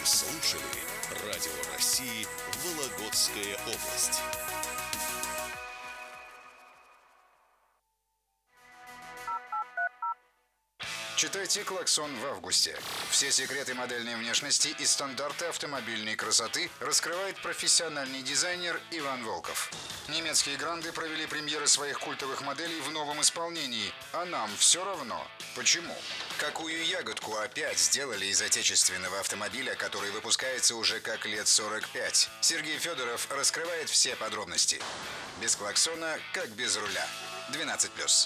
Вы слушали Радио России Вологодская область. Читайте «Клаксон» в августе. Все секреты модельной внешности и стандарты автомобильной красоты раскрывает профессиональный дизайнер Иван Волков. Немецкие гранды провели премьеры своих культовых моделей в новом исполнении. А нам все равно. Почему? Какую ягодку опять сделали из отечественного автомобиля, который выпускается уже как лет 45? Сергей Федоров раскрывает все подробности. Без клаксона, как без руля. 12+.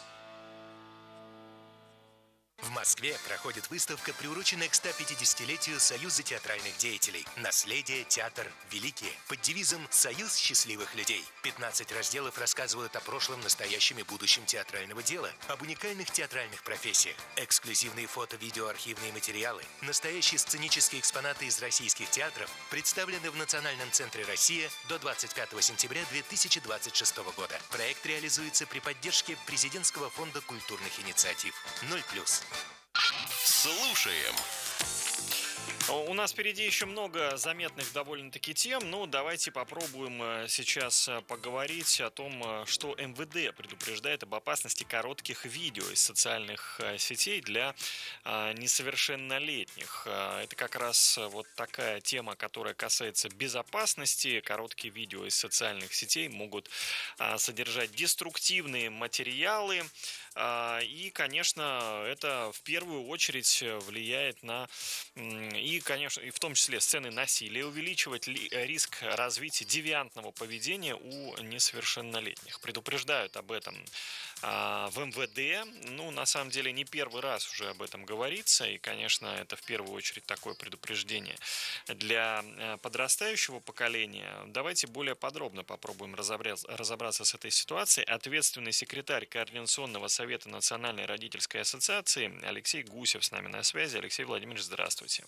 В Москве проходит выставка, приуроченная к 150-летию Союза театральных деятелей «Наследие. Театр. Великие» под девизом «Союз счастливых людей». 15 разделов рассказывают о прошлом, настоящем и будущем театрального дела, об уникальных театральных профессиях, эксклюзивные фото-видеоархивные материалы, настоящие сценические экспонаты из российских театров представлены в Национальном центре «Россия» до 25 сентября 2026 года. Проект реализуется при поддержке Президентского фонда культурных инициатив. 0+. Слушаем. У нас впереди еще много заметных довольно-таки тем. Ну, давайте попробуем сейчас поговорить о том, что МВД предупреждает об опасности коротких видео из социальных сетей для несовершеннолетних. Это как раз вот такая тема, которая касается безопасности. Короткие видео из социальных сетей могут содержать деструктивные материалы. И, конечно, это в первую очередь влияет на, и, конечно, и в том числе сцены насилия, увеличивать риск развития девиантного поведения у несовершеннолетних. Предупреждают об этом в МВД. Ну, на самом деле, не первый раз уже об этом говорится. И, конечно, это в первую очередь такое предупреждение для подрастающего поколения. Давайте более подробно попробуем разобраться с этой ситуацией. Ответственный секретарь Координационного совета Национальной родительской ассоциации Алексей Гусев с нами на связи. Алексей Владимирович, здравствуйте.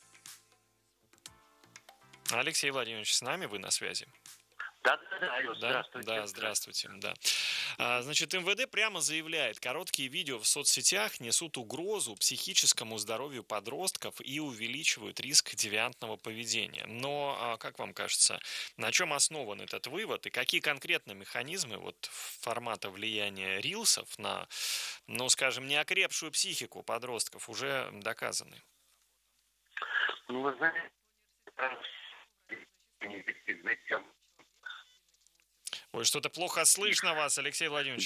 Алексей Владимирович, с нами, вы на связи? Да, здравствуйте. Да, здравствуйте, да. Значит, МВД прямо заявляет, короткие видео в соцсетях несут угрозу психическому здоровью подростков и увеличивают риск девиантного поведения. Но, как вам кажется, на чем основан этот вывод и какие конкретные механизмы вот формата влияния рилсов на, ну, скажем, неокрепшую психику подростков уже доказаны? Ну, вы знаете, Ой, что-то плохо слышно вас, Алексей Владимирович.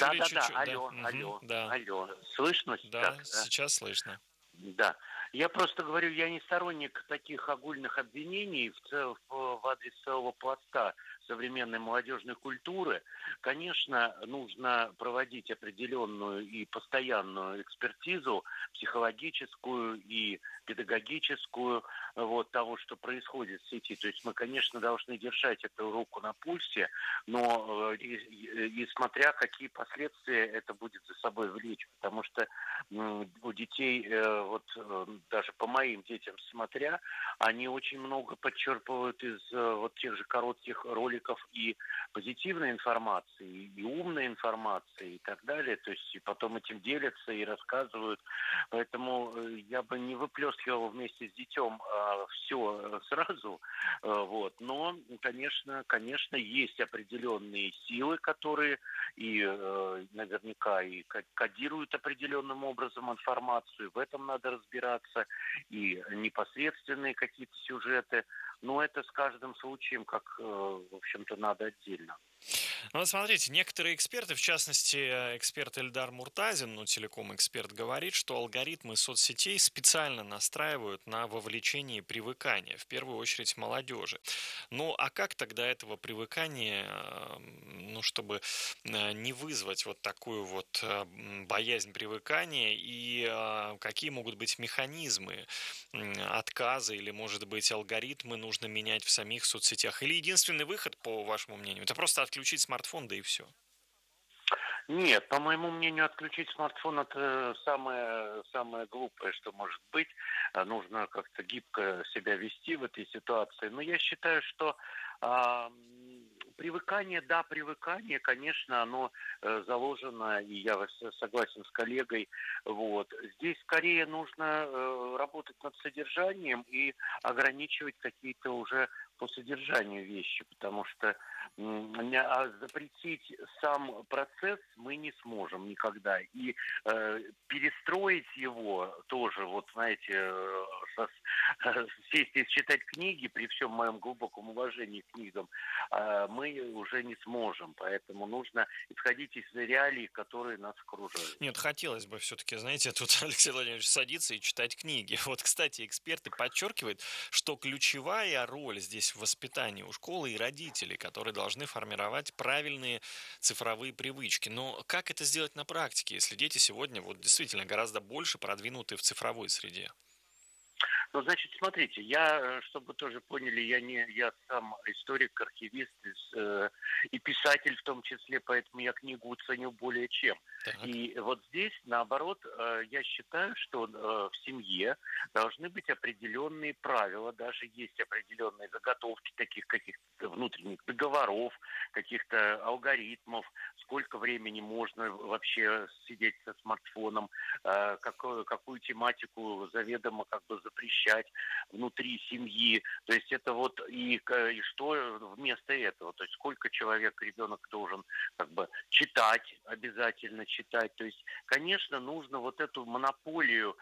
Алло. Слышно Да, сейчас? сейчас слышно. Да. Я просто говорю, я не сторонник таких огульных обвинений в адрес целого пласта современной молодежной культуры. Конечно, нужно проводить определенную и постоянную экспертизу, психологическую и педагогическую, вот, того, что происходит в сети. То есть мы, конечно, должны держать эту руку на пульсе, но и смотря какие последствия это будет за собой влечь. Потому что у детей, даже по моим детям смотря, они очень много подчерпывают из вот тех же коротких роликов и позитивной информации, и умной информации, и так далее. То есть и потом этим делятся и рассказывают. Поэтому я бы не выплескивал вместе с детем все сразу. Вот. Но, конечно, есть определенные силы, которые и наверняка и кодируют определенным образом информацию. В этом надо разбираться. И непосредственные какие-то сюжеты. Но это с каждым случаем, как, в общем-то, надо отдельно. Ну, вот смотрите, некоторые эксперты, в частности, эксперт Эльдар Муртазин, телеком-эксперт, говорит, что алгоритмы соцсетей специально настраивают на вовлечение и привыкание, в первую очередь молодежи. Ну, а как тогда этого привыкания, чтобы не вызвать вот такую вот боязнь привыкания, и какие могут быть механизмы отказа, или, может быть, алгоритмы нужно менять в самих соцсетях? Или единственный выход, по вашему мнению, это просто отключить смартфон, да и все? Нет, по моему мнению, отключить смартфон – это самое глупое, что может быть. Нужно как-то гибко себя вести в этой ситуации. Но я считаю, что Привыкание, да, привыкание, конечно, оно заложено, и я согласен с коллегой. Вот. Здесь скорее нужно работать над содержанием и ограничивать какие-то уже по содержанию вещи, потому что запретить сам процесс мы не сможем никогда. И перестроить его тоже, вот знаете, сесть и читать книги, при всем моем глубоком уважении к книгам, мы уже не сможем. Поэтому нужно исходить из реалий, которые нас окружают. Нет, хотелось бы все-таки, знаете, тут Алексей Владимирович садится и читать книги. Вот, кстати, эксперты подчеркивают, что ключевая роль здесь в воспитании у школы и родителей, которые должны формировать правильные цифровые привычки. Но как это сделать на практике, если дети сегодня вот действительно гораздо больше продвинуты в цифровой среде? Ну, значит, смотрите, чтобы тоже поняли, я сам историк, архивист и писатель в том числе, поэтому я книгу ценю более чем. Так. И вот здесь, наоборот, я считаю, что в семье должны быть определенные правила, даже есть определенные заготовки таких каких-то внутренних договоров, каких-то алгоритмов, сколько времени можно вообще сидеть со смартфоном, какую тематику заведомо как бы запрещать внутри семьи. То есть это вот и что вместо этого, то есть сколько ребенок должен как бы читать, обязательно читать. То есть, конечно, нужно вот эту монополию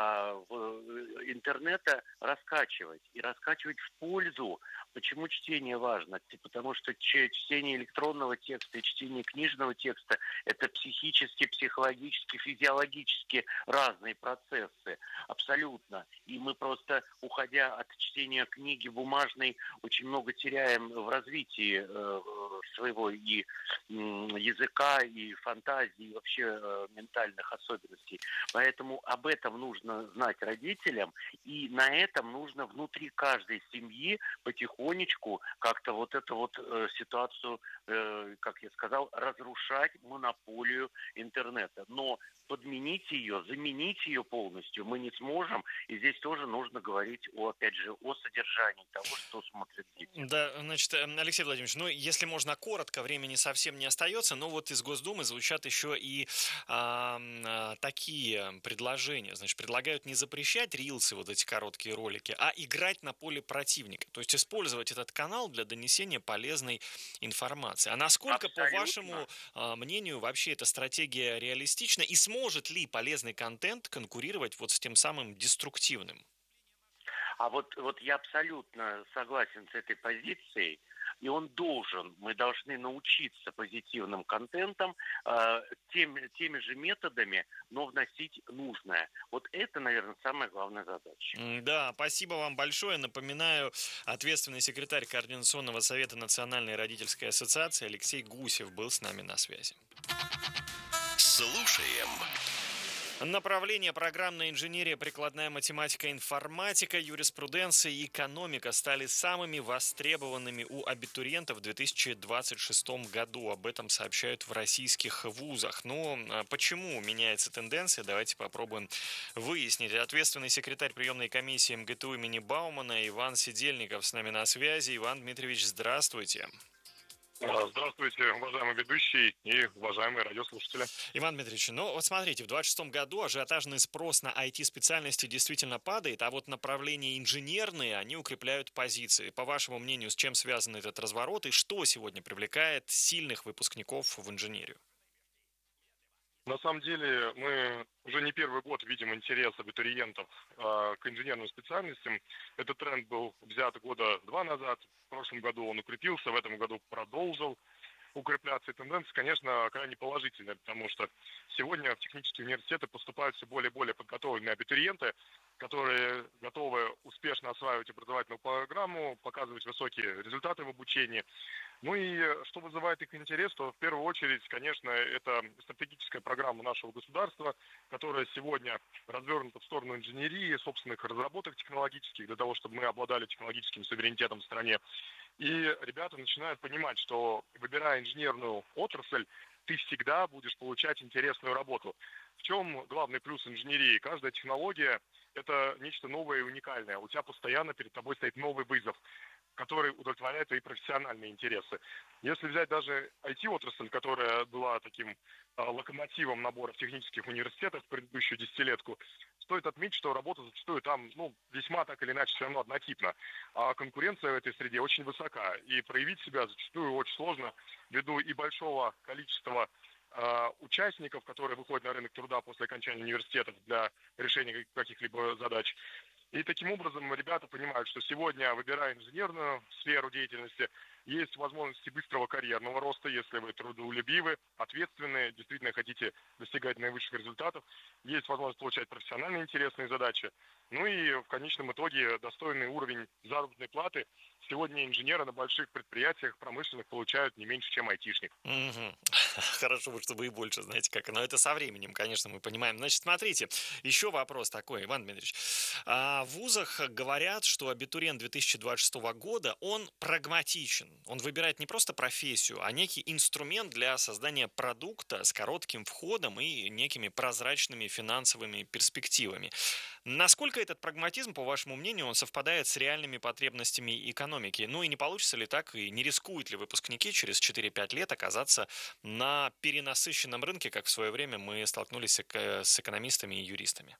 интернета раскачивать. И раскачивать в пользу. Почему чтение важно? Потому что чтение электронного текста и чтение книжного текста – это психически, психологически, физиологически разные процессы. Абсолютно. И мы просто, уходя от чтения книги бумажной, очень много теряем в развитии своего и языка, и фантазии, и вообще ментальных особенностей. Поэтому об этом нужно знать родителям, и на этом нужно внутри каждой семьи потихонечку как-то вот эту вот ситуацию, как я сказал, разрушать монополию интернета. Но подменить ее, заменить ее полностью мы не сможем. И здесь тоже нужно говорить, опять же, о содержании того, что смотрят дети. Да, значит, Алексей Владимирович, ну, если можно коротко, времени совсем не остается, но вот из Госдумы звучат еще и такие предложения. Значит, предлагают не запрещать рилсы, вот эти короткие ролики, а играть на поле противника. То есть использовать этот канал для донесения полезной информации. А насколько, Абсолютно. по вашему мнению, вообще эта стратегия реалистична? И сможет ли полезный контент конкурировать вот с тем самым деструктивным? А вот я абсолютно согласен с этой позицией, и мы должны научиться позитивным контентом, теми же методами, но вносить нужное. Вот это, наверное, самая главная задача. Да, спасибо вам большое. Напоминаю, ответственный секретарь Координационного совета Национальной родительской ассоциации Алексей Гусев был с нами на связи. Слушаем. Направления: программная инженерия, прикладная математика, информатика, юриспруденция и экономика стали самыми востребованными у абитуриентов в 2026 году. Об этом сообщают в российских вузах. Но почему меняется тенденция? Давайте попробуем выяснить. Ответственный секретарь приемной комиссии МГТУ имени Баумана Иван Сидельников с нами на связи. Иван Дмитриевич, здравствуйте. Здравствуйте, уважаемый ведущий и уважаемые радиослушатели. Иван Дмитриевич, ну вот смотрите, в 2026 году ажиотажный спрос на IT-специальности действительно падает, а вот направления инженерные, они укрепляют позиции. По вашему мнению, с чем связан этот разворот и что сегодня привлекает сильных выпускников в инженерию? На самом деле мы уже не первый год видим интерес абитуриентов к инженерным специальностям. Этот тренд был взят года 2 назад. В прошлом году он укрепился, в этом году продолжил укрепляться. И тенденция, конечно, крайне положительная, потому что сегодня в технические университеты поступают все более и более подготовленные абитуриенты, которые готовы успешно осваивать образовательную программу, показывать высокие результаты в обучении. Ну и что вызывает их интерес, то в первую очередь, конечно, это стратегическая программа нашего государства, которая сегодня развернута в сторону инженерии, собственных разработок технологических, для того, чтобы мы обладали технологическим суверенитетом в стране. И ребята начинают понимать, что, выбирая инженерную отрасль, ты всегда будешь получать интересную работу. В чем главный плюс инженерии? Каждая технология это нечто новое и уникальное. У тебя постоянно перед тобой стоит новый вызов, который удовлетворяет твои профессиональные интересы. Если взять даже IT-отрасль, которая была таким локомотивом набора в технических университетах в предыдущую десятилетку, стоит отметить, что работа зачастую там весьма так или иначе все равно однотипна. А конкуренция в этой среде очень высока. И проявить себя зачастую очень сложно ввиду и большого количества участников, которые выходят на рынок труда после окончания университетов для решения каких-либо задач. И таким образом ребята понимают, что сегодня, выбирая инженерную сферу деятельности, есть возможности быстрого карьерного роста, если вы трудолюбивы, ответственны, действительно хотите достигать наивысших результатов. Есть возможность получать профессионально интересные задачи. Ну и в конечном итоге достойный уровень заработной платы. Сегодня инженеры на больших предприятиях промышленных получают не меньше, чем айтишник. Хорошо бы, чтобы и больше, знаете как. Но это со временем, конечно, мы понимаем. Значит, смотрите, еще вопрос такой, Иван Дмитриевич. В вузах говорят, что абитуриент 2026 года, он прагматичен. Он выбирает не просто профессию, а некий инструмент для создания продукта с коротким входом и некими прозрачными финансовыми перспективами. Насколько этот прагматизм, по вашему мнению, он совпадает с реальными потребностями экономики? Ну и не получится ли так, и не рискуют ли выпускники через 4-5 лет оказаться на перенасыщенном рынке, как в свое время мы столкнулись с экономистами и юристами?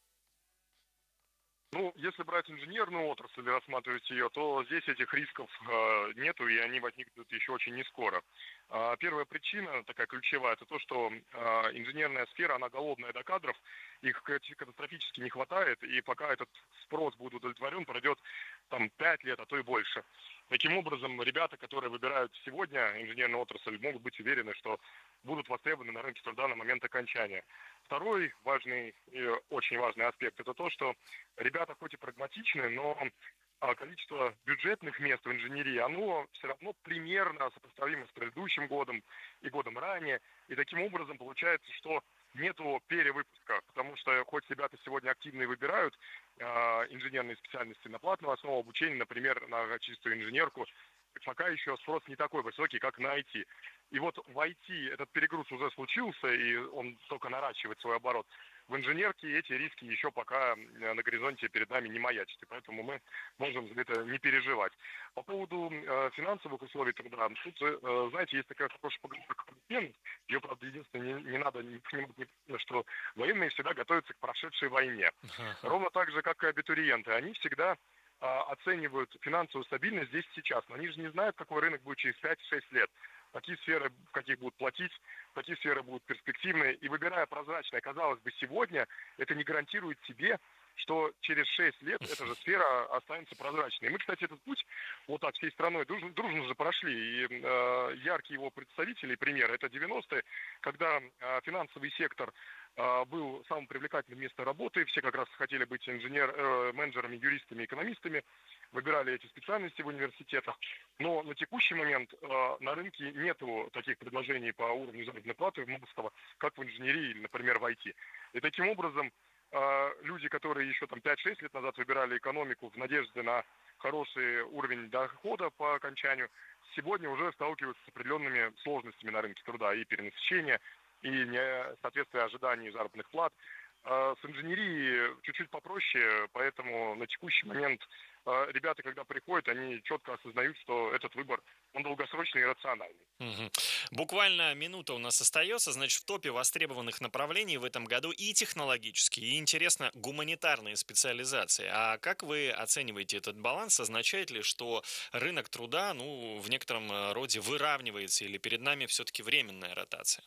Ну, если брать инженерную отрасль и рассматривать ее, то здесь этих рисков нету, и они возникнут еще очень не скоро. Первая причина, такая ключевая, это то, что инженерная сфера, она голодная до кадров, их катастрофически не хватает, и пока этот спрос будет удовлетворен, пройдет там 5 лет, а то и больше. Таким образом, ребята, которые выбирают сегодня инженерную отрасль, могут быть уверены, что будут востребованы на рынке труда на момент окончания. Второй важный и очень важный аспект – это то, что ребята хоть и прагматичны, но количество бюджетных мест в инженерии, оно все равно примерно сопоставимо с предыдущим годом и годом ранее. И таким образом получается, что нету перевыпуска, потому что хоть ребята сегодня активно выбирают инженерные специальности на платную основу обучения, например, на чистую инженерку, пока еще спрос не такой высокий, как на IT. И вот в IT этот перегруз уже случился, и он только наращивает свой оборот. В инженерке эти риски еще пока на горизонте перед нами не маячат, и поэтому мы можем за это не переживать. По поводу финансовых условий труда, тут, знаете, есть такая хорошая поговорка, ее, правда, единственное, не надо не понимать, что военные всегда готовятся к прошедшей войне. Ровно так же, как и абитуриенты. Они всегда оценивают финансовую стабильность здесь и сейчас. Но они же не знают, какой рынок будет через 5-6 лет. Какие сферы, в каких будут платить, какие сферы будут перспективные. И выбирая прозрачное, казалось бы, сегодня, это не гарантирует себе, что через 6 лет эта же сфера останется прозрачной. И мы, кстати, этот путь вот так всей страной дружно же прошли. И яркий его представитель и пример – это 90-е, когда финансовый сектор был самым привлекательным местом работы. Все как раз хотели быть менеджерами, юристами, экономистами, выбирали эти специальности в университетах. Но на текущий момент на рынке нету таких предложений по уровню заработной платы массово, как в инженерии или, например, в IT. И таким образом люди, которые еще там 5-6 лет назад выбирали экономику в надежде на хороший уровень дохода по окончанию, сегодня уже сталкиваются с определенными сложностями на рынке труда и перенасыщения, и несоответствие ожиданий заработных плат. С инженерией чуть-чуть попроще, поэтому на текущий момент ребята, когда приходят, они четко осознают, что этот выбор, он долгосрочный и рациональный. Буквально минута у нас остается, значит, в топе востребованных направлений в этом году и технологические, и, интересно, гуманитарные специализации. А как вы оцениваете этот баланс? Означает ли, что рынок труда, в некотором роде выравнивается, или перед нами все-таки временная ротация?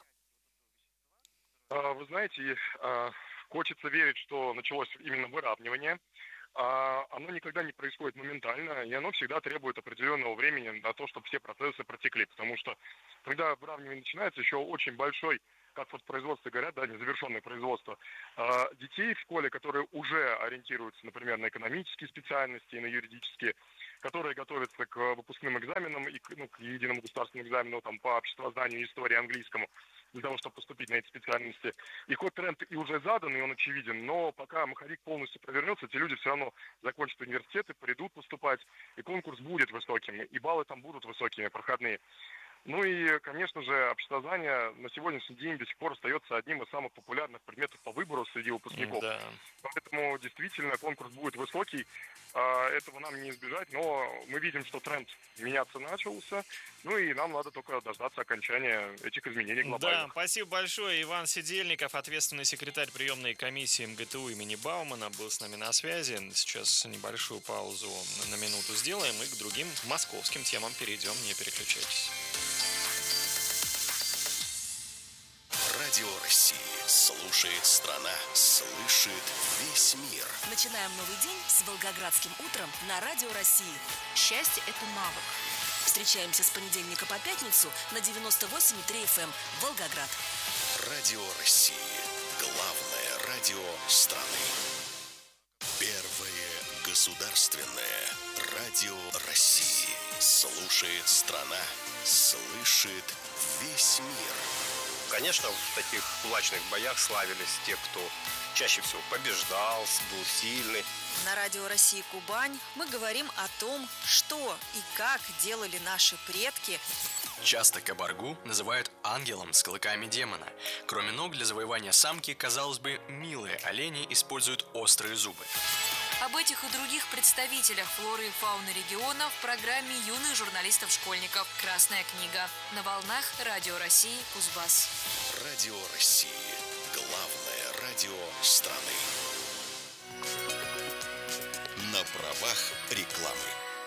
Вы знаете, хочется верить, что началось именно выравнивание. Оно никогда не происходит моментально, и оно всегда требует определенного времени на то, чтобы все процессы протекли. Потому что, когда выравнивание начинается, еще очень большой, как вот в производстве говорят, да, незавершенное производство, детей в школе, которые уже ориентируются, например, на экономические специальности и на юридические, которые готовятся к выпускным экзаменам и к единому государственному экзамену там, по обществознанию, истории, английскому, для того, чтобы поступить на эти специальности. И ход тренд и уже задан, и он очевиден, но пока маховик полностью провернется, эти люди все равно закончат университеты, придут поступать, и конкурс будет высоким, и баллы там будут высокими, проходные. Ну и, конечно же, обществознание на сегодняшний день до сих пор остается одним из самых популярных предметов по выбору среди выпускников. Да. Поэтому действительно конкурс будет высокий. Этого нам не избежать, но мы видим, что тренд меняться начался. Ну и нам надо только дождаться окончания этих изменений глобальных. Да, спасибо большое. Иван Сидельников, ответственный секретарь приемной комиссии МГТУ имени Баумана, был с нами на связи. Сейчас небольшую паузу на минуту сделаем и к другим московским темам перейдем. Не переключайтесь. Радио России. Слушает страна. Слышит весь мир. Начинаем новый день с Волгоградским утром на Радио России. Счастье – это навык. Встречаемся с понедельника по пятницу на 98,3 FM Волгоград. Радио России. Главное радио страны. Первое государственное радио России. Слушает страна. Слышит весь мир. Конечно, в таких кулачных боях славились те, кто чаще всего побеждал, был сильный. На Радио России Кубань мы говорим о том, что и как делали наши предки. Часто кабаргу называют ангелом с клыками демона. Кроме ног для завоевания самки, казалось бы, милые олени используют острые зубы. Об этих и других представителях флоры и фауны региона в программе юных журналистов-школьников «Красная книга» на волнах Радио России Кузбасс. Радио России. Главное радио страны. На правах рекламы.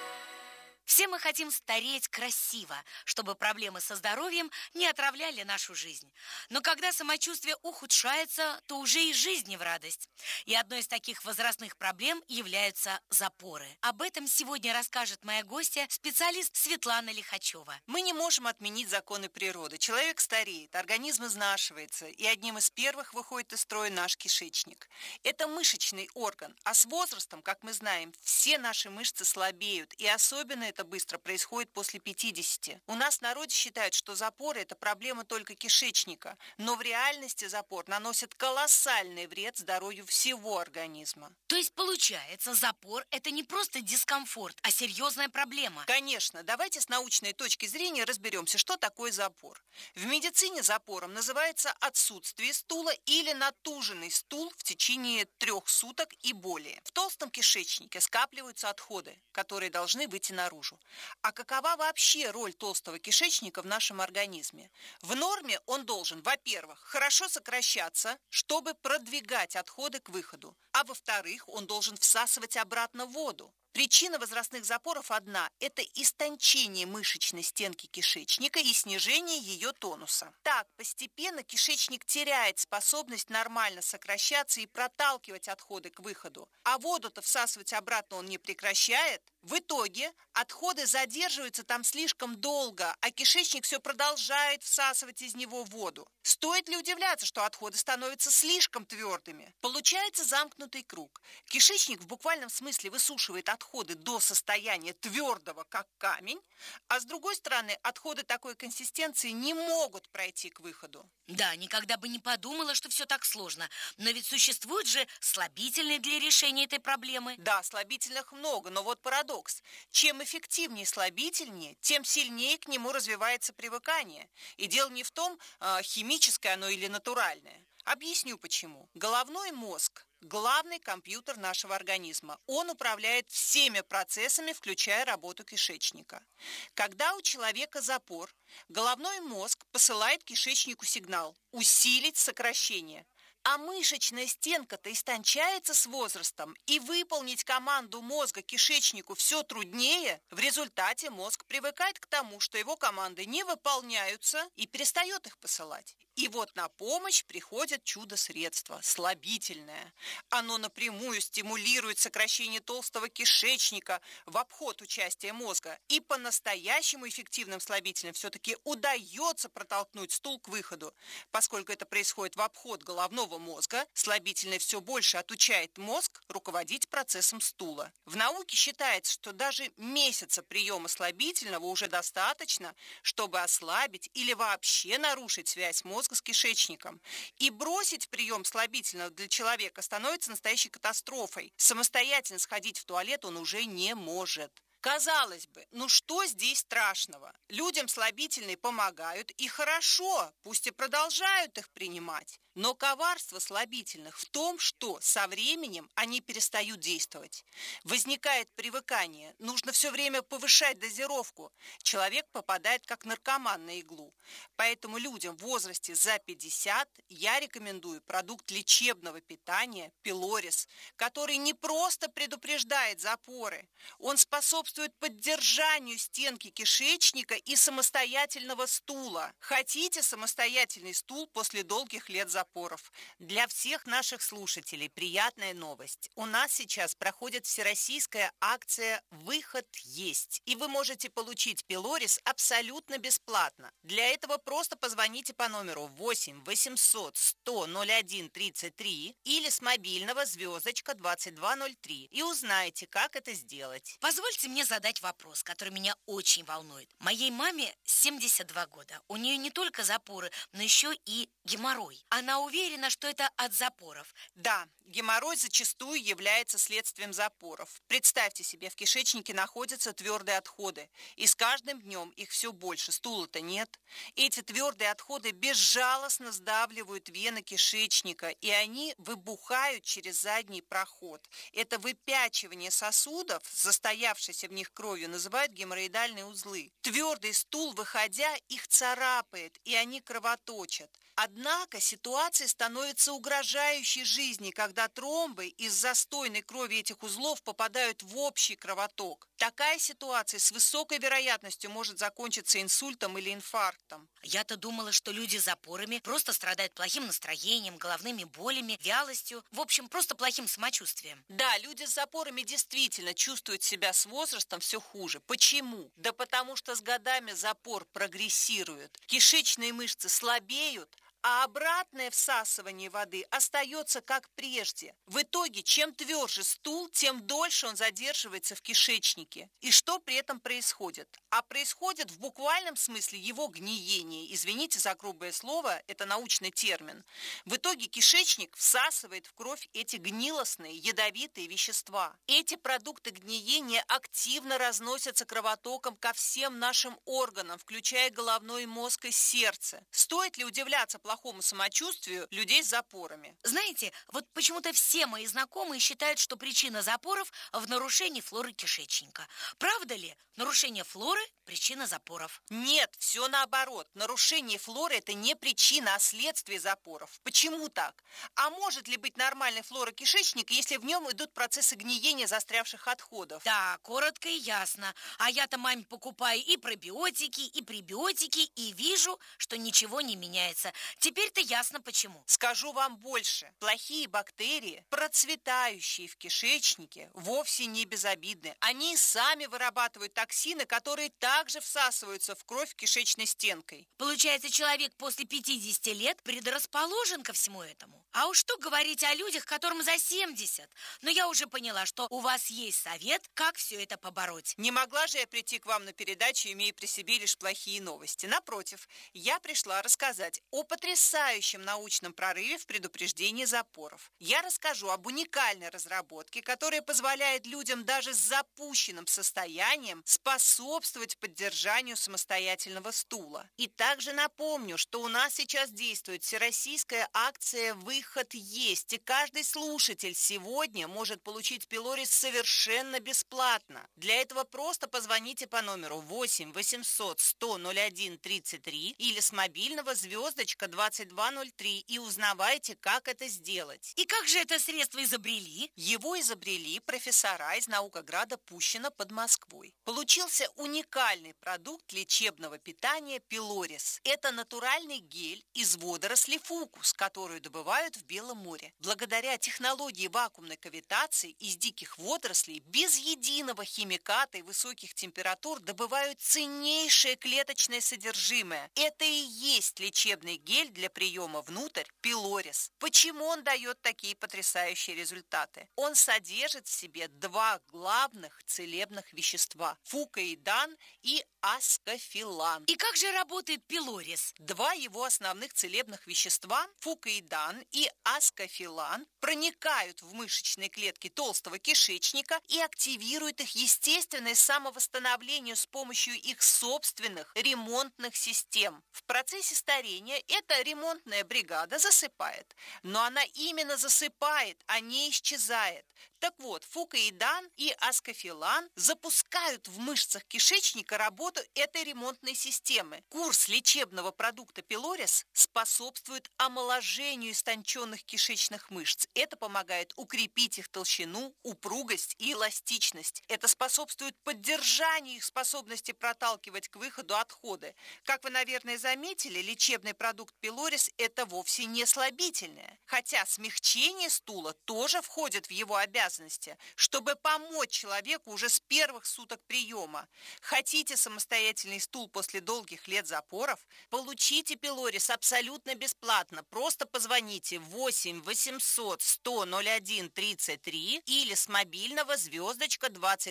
Все мы хотим стареть красиво, чтобы проблемы со здоровьем не отравляли нашу жизнь. Но когда самочувствие ухудшается, то уже и жизнь не в радость. И одной из таких возрастных проблем являются запоры. Об этом сегодня расскажет моя гостья, специалист Светлана Лихачева. Мы не можем отменить законы природы. Человек стареет, организм изнашивается, и одним из первых выходит из строя наш кишечник. Это мышечный орган, а с возрастом, как мы знаем, все наши мышцы слабеют, и особенно это быстро происходит после 50. У нас в народе считают, что запоры – это проблема только кишечника, но в реальности запор наносит колоссальный вред здоровью всего организма. То есть, получается, запор – это не просто дискомфорт, а серьезная проблема. Конечно. Давайте с научной точки зрения разберемся, что такое запор. В медицине запором называется отсутствие стула или натуженный стул в течение 3 суток и более. В толстом кишечнике скапливаются отходы, которые должны выйти наружу. А какова вообще роль толстого кишечника в нашем организме? В норме он должен, во-первых, хорошо сокращаться, чтобы продвигать отходы к выходу, а во-вторых, он должен всасывать обратно воду. Причина возрастных запоров одна – это истончение мышечной стенки кишечника и снижение ее тонуса. Так, постепенно кишечник теряет способность нормально сокращаться и проталкивать отходы к выходу, а воду-то всасывать обратно он не прекращает. В итоге отходы задерживаются там слишком долго, а кишечник все продолжает всасывать из него воду. Стоит ли удивляться, что отходы становятся слишком твердыми? Получается замкнутый круг. Кишечник в буквальном смысле высушивает отходы до состояния твердого, как камень, а с другой стороны, отходы такой консистенции не могут пройти к выходу. Да, никогда бы не подумала, что все так сложно. Но ведь существуют же слабительные для решения этой проблемы. Да, слабительных много, но вот парадокс. Чем эффективнее слабительнее, тем сильнее к нему развивается привыкание. И дело не в том, химическое оно или натуральное. Объясню почему. Головной мозг – главный компьютер нашего организма. Он управляет всеми процессами, включая работу кишечника. Когда у человека запор, головной мозг посылает кишечнику сигнал – усилить сокращение. А мышечная стенка-то истончается с возрастом, и выполнить команду мозга кишечнику все труднее. В результате мозг привыкает к тому, что его команды не выполняются, и перестает их посылать. И вот на помощь приходит чудо-средство – слабительное. Оно напрямую стимулирует сокращение толстого кишечника в обход участия мозга. И по-настоящему эффективным слабителем все-таки удается протолкнуть стул к выходу. Поскольку это происходит в обход головного мозга, слабительное все больше отучает мозг руководить процессом стула. В науке считается, что даже месяца приема слабительного уже достаточно, чтобы ослабить или вообще нарушить связь мозга с кишечником. И бросить прием слабительного для человека становится настоящей катастрофой. Самостоятельно сходить в туалет он уже не может. Казалось бы, ну что здесь страшного? Людям слабительные помогают, и хорошо, пусть и продолжают их принимать. Но коварство слабительных в том, что со временем они перестают действовать. Возникает привыкание, нужно все время повышать дозировку. Человек попадает как наркоман на иглу. Поэтому людям в возрасте за 50 я рекомендую продукт лечебного питания Пилорис, который не просто предупреждает запоры, он способствует поддержанию стенки кишечника и самостоятельного стула. Хотите самостоятельный стул после долгих лет запоров? Для всех наших слушателей приятная новость. У нас сейчас проходит всероссийская акция «Выход есть». И вы можете получить Пилорис абсолютно бесплатно. Для этого просто позвоните по номеру 8 800 100 01 33 или с мобильного звездочка 2203 и узнайте, как это сделать. Позвольте мне задать вопрос, который меня очень волнует. Моей маме 72 года. У нее не только запоры, но еще и геморрой. Она уверена, что это от запоров. Да, геморрой зачастую является следствием запоров. Представьте себе, в кишечнике находятся твердые отходы, и с каждым днем их все больше, стула-то нет. Эти твердые отходы безжалостно сдавливают вены кишечника, и они выбухают через задний проход. Это выпячивание сосудов, застоявшейся в них кровью, называют геморроидальные узлы. Твердый стул, выходя, их царапает, и они кровоточат. Однако ситуация становится угрожающей жизни, когда тромбы из застойной крови этих узлов попадают в общий кровоток. Такая ситуация с высокой вероятностью может закончиться инсультом или инфарктом. Я-то думала, что люди с запорами просто страдают плохим настроением, головными болями, вялостью, в общем, просто плохим самочувствием. Да, люди с запорами действительно чувствуют себя с возрастом все хуже. Почему? Да потому что с годами запор прогрессирует. Кишечные мышцы слабеют, а обратное всасывание воды остается как прежде. В итоге, чем тверже стул, тем дольше он задерживается в кишечнике. И что при этом происходит? А происходит в буквальном смысле его гниение. Извините за грубое слово, это научный термин. В итоге кишечник всасывает в кровь эти гнилостные, ядовитые вещества. Эти продукты гниения активно разносятся кровотоком ко всем нашим органам, включая головной мозг и сердце. Стоит ли удивляться плохому самочувствию людей с запорами? Знаете, вот почему-то все мои знакомые считают, что причина запоров в нарушении флоры кишечника. Правда ли? Нарушение флоры – причина запоров. Нет, все наоборот. Нарушение флоры – это не причина, а следствие запоров. Почему так? А может ли быть нормальной флора кишечника, если в нем идут процессы гниения застрявших отходов? Да, коротко и ясно. А я-то маме покупаю и пробиотики, и пребиотики, и вижу, что ничего не меняется. Теперь-то ясно почему. Скажу вам больше. Плохие бактерии, процветающие в кишечнике, вовсе не безобидны. Они сами вырабатывают токсины, которые также всасываются в кровь кишечной стенкой. Получается, человек после 50 лет предрасположен ко всему этому. А уж что говорить о людях, которым за 70. Но я уже поняла, что у вас есть совет, как все это побороть. Не могла же я прийти к вам на передачу, имея при себе лишь плохие новости. Напротив, я пришла рассказать о потрясающем научном прорыве в предупреждении запоров. Я расскажу об уникальной разработке, которая позволяет людям даже с запущенным состоянием способствовать поддержанию самостоятельного стула. И также напомню, что у нас сейчас действует всероссийская акция «Выход есть», и каждый слушатель сегодня может получить Пилорис совершенно бесплатно. Для этого просто позвоните по номеру 8 800 100 01 33 или с мобильного звездочка 2203 и узнавайте, как это сделать. И как же это средство изобрели? Его изобрели профессора из Наукограда Пущино под Москвой. Получился уникальный продукт лечебного питания Пилорис. Это натуральный гель из водорослей фукус, которую добывают в Белом море. Благодаря технологии вакуумной кавитации из диких водорослей без единого химиката и высоких температур добывают ценнейшее клеточное содержимое. Это и есть лечебный гель гель для приема внутрь пилорис. Почему он дает такие потрясающие результаты? Он содержит в себе два главных целебных вещества – фукоидан и аскофилан. И как же работает пилорис? Два его основных целебных вещества – фукоидан и аскофилан – проникают в мышечные клетки толстого кишечника и активируют их естественное самовосстановление с помощью их собственных ремонтных систем. В процессе старения эта ремонтная бригада засыпает, но она именно засыпает, а не исчезает. Так вот, фукоидан и аскофилан запускают в мышцах кишечника работу этой ремонтной системы. Курс лечебного продукта пилорис способствует омоложению истонченных кишечных мышц. Это помогает укрепить их толщину, упругость и эластичность. Это способствует поддержанию их способности проталкивать к выходу отходы. Как вы, наверное, заметили, лечебный продукт пилорис – это вовсе не слабительное. Хотя смягчение стула тоже входит в его обязанности, чтобы помочь человеку уже с первых суток приема. Хотите самостоятельный стул после долгих лет запоров? Получите пилорис абсолютно бесплатно. Просто позвоните 8 800 100 01 33 или с мобильного звездочка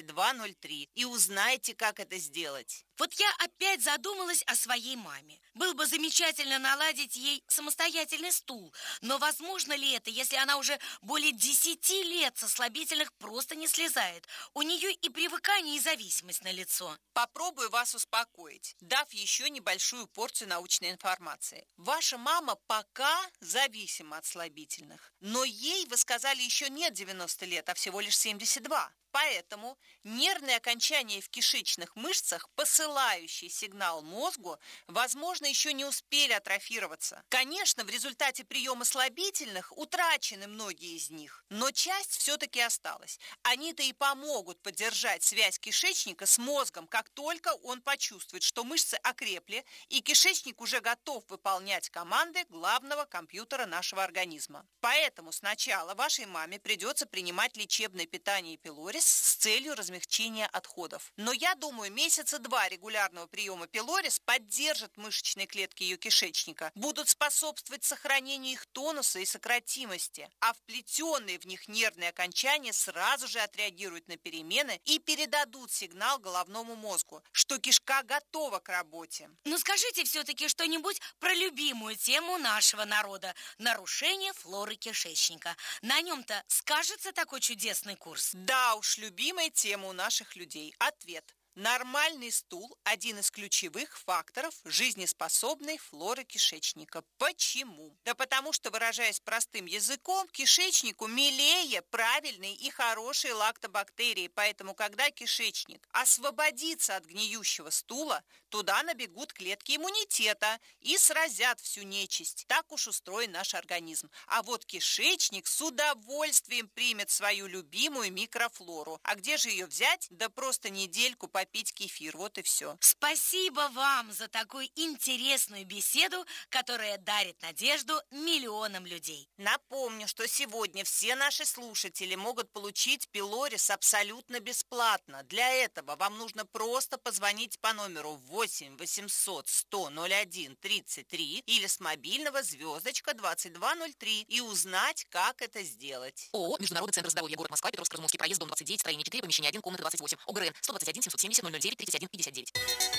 2203 и узнайте, как это сделать. Вот я опять задумалась о своей маме. Было бы замечательно наладить ей самостоятельный стул. Но возможно ли это, если она уже более 10 лет со слабительных просто не слезает? У нее и привыкание, и зависимость налицо. Попробую вас успокоить, дав еще небольшую порцию научной информации. Ваша мама пока зависима от слабительных, но ей, вы сказали, еще нет 90 лет, а всего лишь 72. Поэтому нервные окончания в кишечных мышцах, посылающие сигнал мозгу, возможно, еще не успели атрофироваться. Конечно, в результате приема слабительных утрачены многие из них, но часть все-таки осталась. Они-то и помогут поддержать связь кишечника с мозгом, как только он почувствует, что мышцы окрепли, и кишечник уже готов выполнять команды главного компьютера нашего организма. Поэтому сначала вашей маме придется принимать лечебное питание пилорис с целью размягчения отходов. Но я думаю, месяца 2 регулярного приема пилорис поддержат мышечные клетки ее кишечника, будут способствовать сохранению их тонуса и сократимости, а вплетенные в них нервные окончания сразу же отреагируют на перемены и передадут сигнал головному мозгу, что кишка готова к работе. Ну скажите все-таки что-нибудь про любимую тему нашего народа – нарушение флоры кишечника. На нем-то скажется такой чудесный курс? Да уж, любимая тема у наших людей. Ответ. Нормальный стул – один из ключевых факторов жизнеспособной флоры кишечника. Почему? Да потому что, выражаясь простым языком, кишечнику милее правильные и хорошие лактобактерии. Поэтому, когда кишечник освободится от гниющего стула, туда набегут клетки иммунитета и сразят всю нечисть. Так уж устроен наш организм. А вот кишечник с удовольствием примет свою любимую микрофлору. А где же ее взять? Да просто недельку попить кефир. Вот и все. Спасибо вам за такую интересную беседу, которая дарит надежду миллионам людей. Напомню, что сегодня все наши слушатели могут получить пилорис абсолютно бесплатно. Для этого вам нужно просто позвонить по номеру 8 800 100 01 33 или с мобильного звездочка 2203 и узнать, как это сделать. ООО «Международный центр здоровья. Город Москва. Петровско-Разумовский проезд, дом 29, строение 4, помещение 1, комната 28. ОГРН 121 770 009 31 59.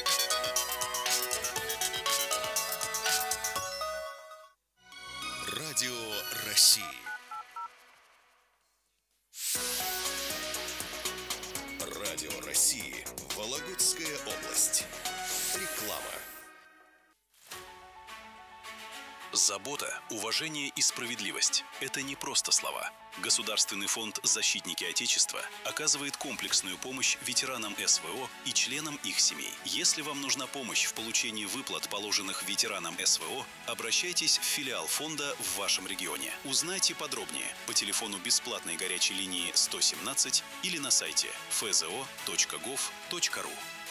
Радио России. Радио России. Вологодская область. Реклама. Забота, уважение и справедливость – это не просто слова. Государственный фонд «Защитники Отечества» оказывает комплексную помощь ветеранам СВО и членам их семей. Если вам нужна помощь в получении выплат, положенных ветеранам СВО, обращайтесь в филиал фонда в вашем регионе. Узнайте подробнее по телефону бесплатной горячей линии 117 или на сайте fzo.gov.ru.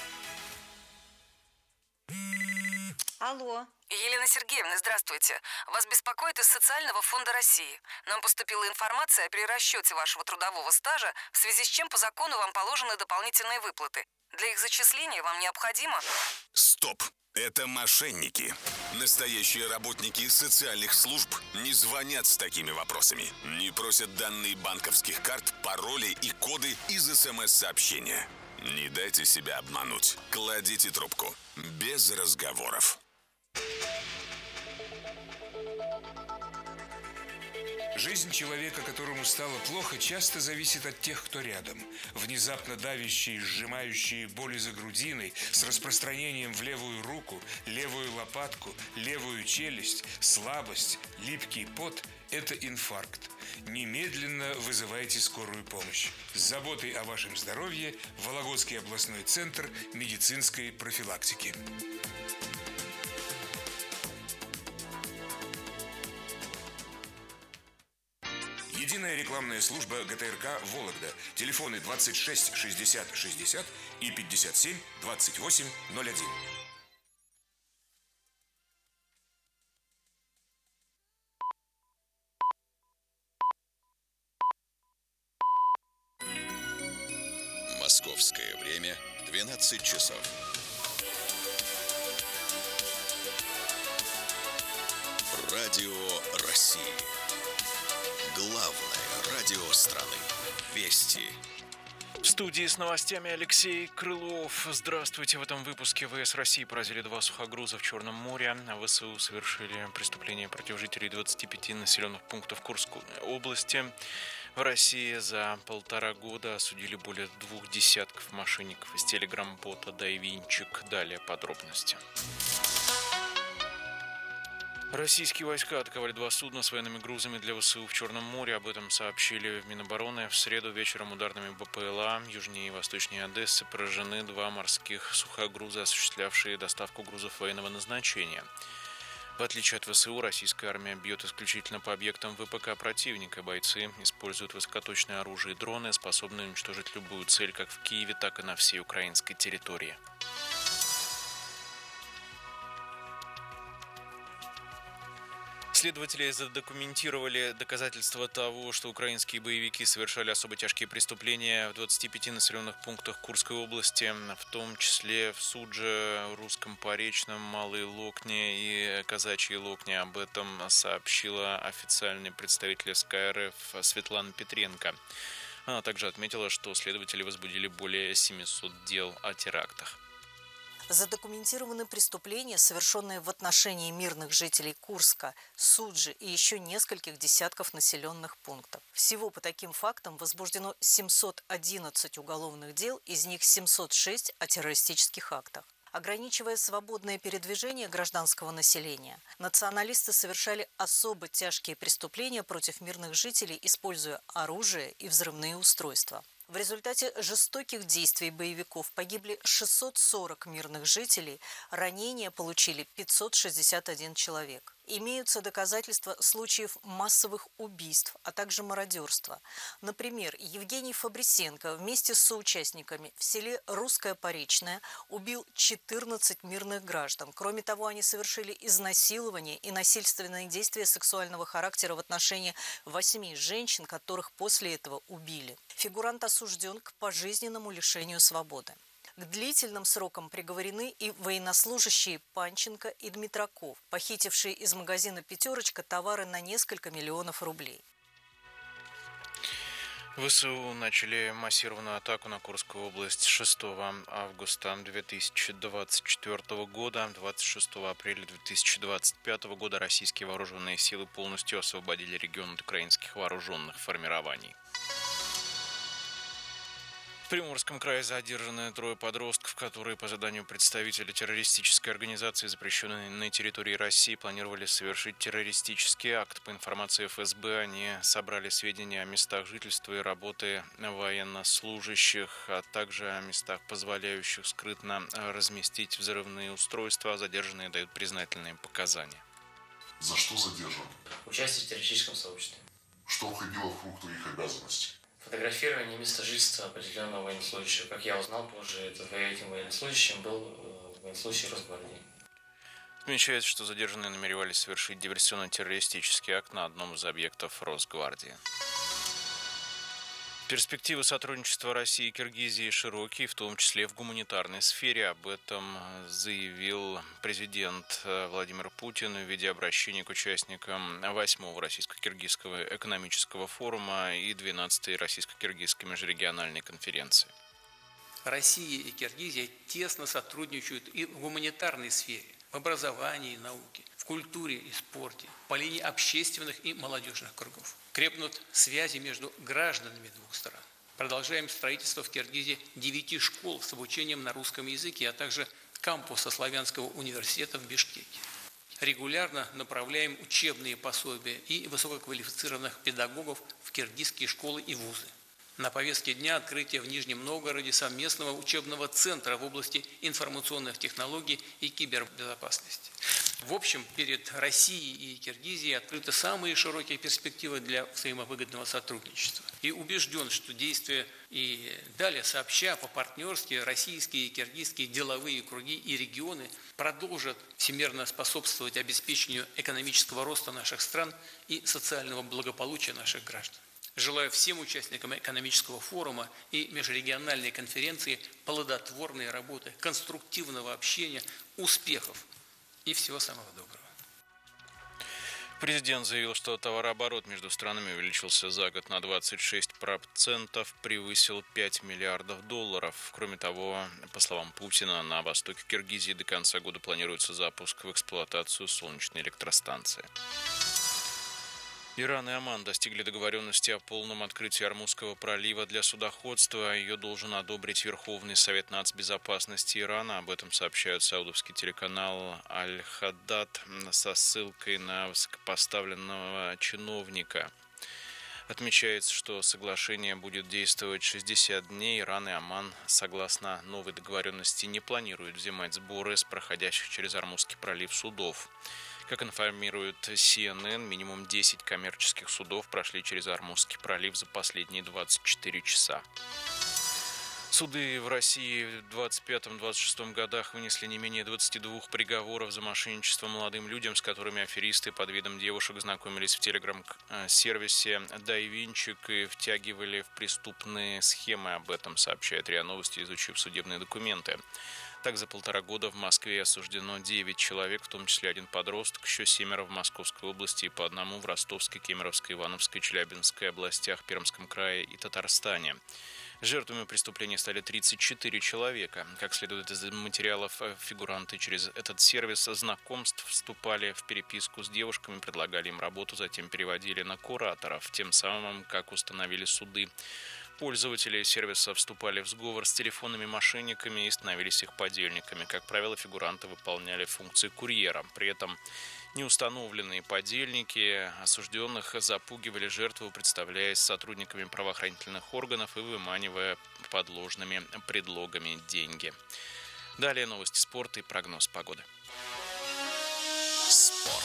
Алло. Елена Сергеевна, здравствуйте. Вас беспокоит из Социального фонда России. Нам поступила информация о перерасчете вашего трудового стажа, в связи с чем по закону вам положены дополнительные выплаты. Для их зачисления вам необходимо... Стоп! Это мошенники. Настоящие работники социальных служб не звонят с такими вопросами. Не просят данные банковских карт, пароли и коды из СМС-сообщения. Не дайте себя обмануть. Кладите трубку. Без разговоров. Жизнь человека, которому стало плохо, часто зависит от тех, кто рядом. Внезапно давящие, сжимающие боли за грудиной, с распространением в левую руку, левую лопатку, левую челюсть, слабость, липкий пот – это инфаркт. Немедленно вызывайте скорую помощь. С заботой о вашем здоровье Вологодский областной центр медицинской профилактики. Единая рекламная служба ГТРК «Вологда». Телефоны 26 60 60 и 57 28 01. Московское время 12 часов. Радио России. Главное радио страны. Вести. В студии с новостями Алексей Крылов. Здравствуйте. В этом выпуске ВС России поразили 2 сухогруза в Черном море. ВСУ совершили преступление против жителей 25 населенных пунктов Курской области. В России за 1,5 года осудили более 2 десятков мошенников из телеграм-бота «Дайвинчик». Далее подробности. Российские войска атаковали 2 судна с военными грузами для ВСУ в Черном море. Об этом сообщили в Минобороны. В среду вечером ударными БПЛА южнее и восточнее Одессы поражены 2 морских сухогруза, осуществлявшие доставку грузов военного назначения. В отличие от ВСУ, российская армия бьет исключительно по объектам ВПК противника. Бойцы используют высокоточное оружие и дроны, способные уничтожить любую цель как в Киеве, так и на всей украинской территории. Следователи задокументировали доказательства того, что украинские боевики совершали особо тяжкие преступления в 25 населенных пунктах Курской области, в том числе в Судже, Русском Поречном, Малой Локне и Казачьей Локне. Об этом сообщила официальный представитель СК РФ Светлана Петренко. Она также отметила, что следователи возбудили более 700 дел о терактах. Задокументированы преступления, совершенные в отношении мирных жителей Курска, Суджи и еще нескольких десятков населенных пунктов. Всего по таким фактам возбуждено 711 уголовных дел, из них 706 о террористических актах. Ограничивая свободное передвижение гражданского населения, националисты совершали особо тяжкие преступления против мирных жителей, используя оружие и взрывные устройства. В результате жестоких действий боевиков погибли 640 мирных жителей, ранения получили 561 человек. Имеются доказательства случаев массовых убийств, а также мародерства. Например, Евгений Фабрисенко вместе с соучастниками в селе Русское Поречное убил 14 мирных граждан. Кроме того, они совершили изнасилование и насильственные действия сексуального характера в отношении 8 женщин, которых после этого убили. Фигурант осужден к пожизненному лишению свободы. К длительным срокам приговорены и военнослужащие Панченко и Дмитраков, похитившие из магазина «Пятерочка» товары на несколько миллионов рублей. ВСУ начали массированную атаку на Курскую область 6 августа 2024 года. 26 апреля 2025 года российские вооруженные силы полностью освободили регион от украинских вооруженных формирований. В Приморском крае задержаны 3 подростков, которые по заданию представителя террористической организации, запрещенной на территории России, планировали совершить террористический акт. По информации ФСБ, они собрали сведения о местах жительства и работы военнослужащих, а также о местах, позволяющих скрытно разместить взрывные устройства. Задержанные дают признательные показания. За что задержан? Участие в террористическом сообществе. Что входило в круг твоих обязанностей? Фотографирование места жительства определенного военнослужащего. Как я узнал позже, этим военнослужащим был военнослужащий Росгвардии. Отмечается, что задержанные намеревались совершить диверсионно-террористический акт на одном из объектов Росгвардии. Перспективы сотрудничества России и Киргизии широкие, в том числе в гуманитарной сфере. Об этом заявил президент Владимир Путин в виде обращения к участникам 8-го Российско-Киргизского экономического форума и 12-й Российско-Киргизской межрегиональной конференции. Россия и Киргизия тесно сотрудничают и в гуманитарной сфере, в образовании и науке, в культуре и спорте, по линии общественных и молодежных кругов. Крепнут связи между гражданами двух стран. Продолжаем строительство в Киргизии 9 школ с обучением на русском языке, а также кампуса Славянского университета в Бишкеке. Регулярно направляем учебные пособия и высококвалифицированных педагогов в киргизские школы и вузы. На повестке дня открытие в Нижнем Новгороде совместного учебного центра в области информационных технологий и кибербезопасности. В общем, перед Россией и Киргизией открыты самые широкие перспективы для взаимовыгодного сотрудничества. И убежден, что действия и далее сообща по-партнерски российские и киргизские деловые круги и регионы продолжат всемирно способствовать обеспечению экономического роста наших стран и социального благополучия наших граждан. Желаю всем участникам экономического форума и межрегиональной конференции плодотворной работы, конструктивного общения, успехов и всего самого доброго. Президент заявил, что товарооборот между странами увеличился за год на 26%, превысил $5 миллиардов. Кроме того, по словам Путина, на востоке Киргизии до конца года планируется запуск в эксплуатацию солнечной электростанции. Иран и Оман достигли договоренности о полном открытии Ормузского пролива для судоходства. Ее должен одобрить Верховный Совет нацбезопасности Ирана. Об этом сообщает саудовский телеканал Аль-Хаддад со ссылкой на высокопоставленного чиновника. Отмечается, что соглашение будет действовать 60 дней. Иран и Оман, согласно новой договоренности, не планируют взимать сборы с проходящих через Ормузский пролив судов. Как информирует CNN, минимум 10 коммерческих судов прошли через Ормузский пролив за последние 24 часа. Суды в России в 25-26 годах вынесли не менее 22 приговоров за мошенничество молодым людям, с которыми аферисты под видом девушек знакомились в телеграм-сервисе «Дайвинчик» и втягивали в преступные схемы. Об этом сообщает РИА Новости, изучив судебные документы. Так, за 1,5 года в Москве осуждено 9 человек, в том числе 1 подросток, еще 7 в Московской области и по 1 в Ростовской, Кемеровской, Ивановской, Челябинской областях, Пермском крае и Татарстане. Жертвами преступления стали 34 человека. Как следует из материалов, фигуранты через этот сервис знакомств вступали в переписку с девушками, предлагали им работу, затем переводили на кураторов. Тем самым, как установили суды, пользователи сервиса вступали в сговор с телефонными мошенниками и становились их подельниками. Как правило, фигуранты выполняли функции курьера. При этом неустановленные подельники осужденных запугивали жертву, представляясь сотрудниками правоохранительных органов и выманивая под ложными предлогами деньги. Далее новости спорта и прогноз погоды. Спорт.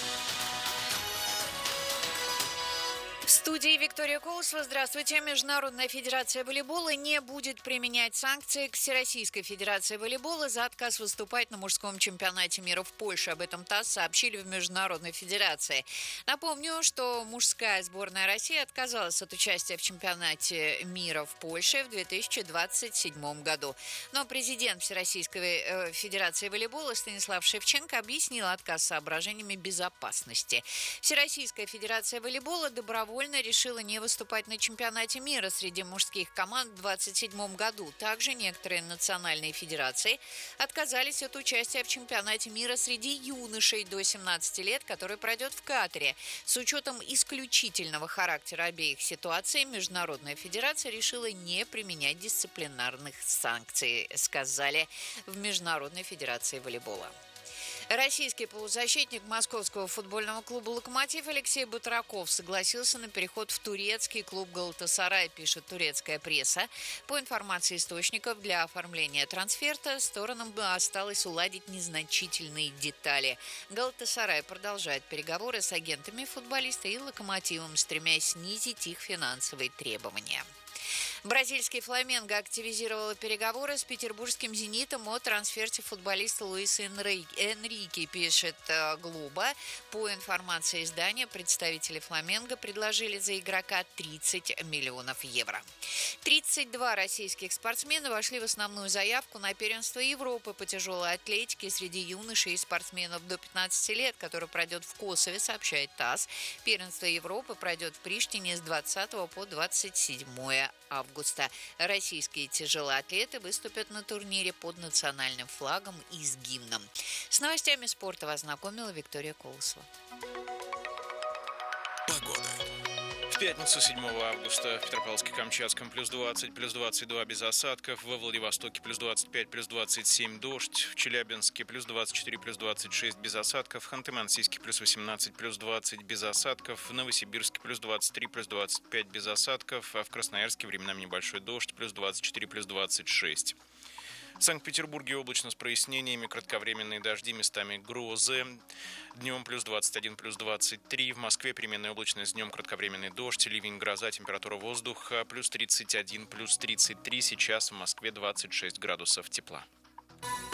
В студии Виктория Колосова. Здравствуйте. Международная федерация волейбола не будет применять санкции к Всероссийской федерации волейбола за отказ выступать на мужском чемпионате мира в Польше. Об этом ТАСС сообщили в Международной федерации. Напомню, что мужская сборная России отказалась от участия в чемпионате мира в Польше в 2027 году. Но президент Всероссийской федерации волейбола Станислав Шевченко объяснил отказ соображениями безопасности. Всероссийская федерация волейбола добровольно решила не выступать на чемпионате мира среди мужских команд в 2027 году. Также некоторые национальные федерации отказались от участия в чемпионате мира среди юношей до 17 лет, который пройдет в Катаре. С учетом исключительного характера обеих ситуаций, Международная федерация решила не применять дисциплинарных санкций, сказали в Международной федерации волейбола. Российский полузащитник московского футбольного клуба «Локомотив» Алексей Батраков согласился на переход в турецкий клуб «Галатасарай», пишет турецкая пресса. По информации источников, для оформления трансферта сторонам осталось уладить незначительные детали. «Галатасарай» продолжает переговоры с агентами футболиста и «Локомотивом», стремясь снизить их финансовые требования. Бразильский «Фламенго» активизировал переговоры с петербургским «Зенитом» о трансфере футболиста Луиса Энрике, пишет «Глоба». По информации издания, представители «Фламенго» предложили за игрока 30 миллионов евро. 32 российских спортсмена вошли в основную заявку на первенство Европы по тяжелой атлетике среди юношей и спортсменов до 15 лет, который пройдет в Косове, сообщает ТАСС. Первенство Европы пройдет в Приштине с 20 по 27 августа. Российские тяжелоатлеты выступят на турнире под национальным флагом и с гимном. С новостями спорта вас знакомила Виктория Колосова. В пятницу 7 августа в Петропавловске-Камчатском плюс 20, плюс 22 без осадков, во Владивостоке плюс 25, плюс 27 дождь, в Челябинске плюс 24, плюс 26 без осадков, в Ханты-Мансийске плюс 18, плюс 20 без осадков, в Новосибирске плюс 23, плюс 25 без осадков, а в Красноярске временами небольшой дождь, плюс 24, плюс 26. В Санкт-Петербурге облачно с прояснениями, кратковременные дожди, местами грозы. Днем плюс 21, плюс 23. В Москве переменная облачность, днем кратковременный дождь, ливень, гроза, температура воздуха плюс 31, плюс 33. Сейчас в Москве 26 градусов тепла.